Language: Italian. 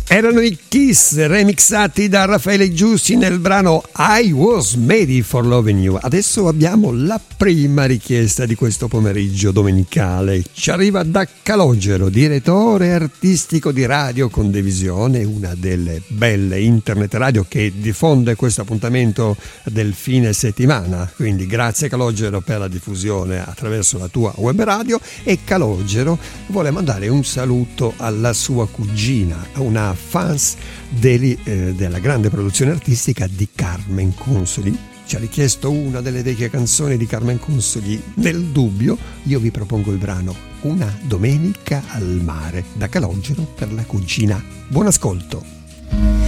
Erano i Kiss remixati da Raffaele Giussi nel brano I Was Made for Loving You. Adesso abbiamo la prima richiesta di questo pomeriggio domenicale. Ci arriva da Calogero, direttore artistico di Radio Condivisione, una delle belle internet radio che diffonde questo appuntamento del fine settimana. Quindi grazie Calogero per la diffusione attraverso la tua web radio. E Calogero vuole mandare un saluto alla sua cugina, una fans della grande produzione artistica di Carmen Consoli. Ci ha richiesto una delle vecchie canzoni di Carmen Consoli. Nel dubbio io vi propongo il brano Una domenica al mare da Calogero per la cugina. Buon ascolto.